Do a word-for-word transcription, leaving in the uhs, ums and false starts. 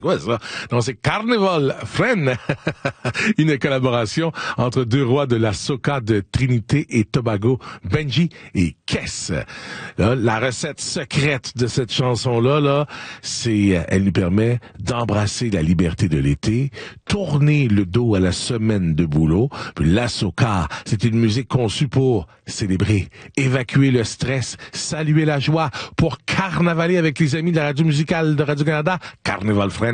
Quoi ça? Non, c'est Carnival Friend, une collaboration entre deux rois de la soca de Trinité et Tobago, Benji et Kess. Là, la recette secrète de cette chanson-là, là, c'est, elle lui permet d'embrasser la liberté de l'été, tourner le dos à la semaine de boulot. Puis la soca, c'est une musique conçue pour célébrer, évacuer le stress, saluer la joie, pour carnavaler avec les amis de la radio musicale de Radio-Canada, Carnival Friend.